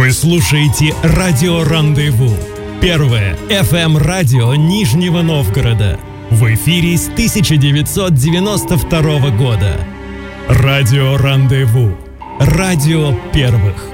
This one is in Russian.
Вы слушаете «Радио Рандеву». Первое FM-радио Нижнего Новгорода. В эфире с 1992 года. «Радио Рандеву». Радио первых.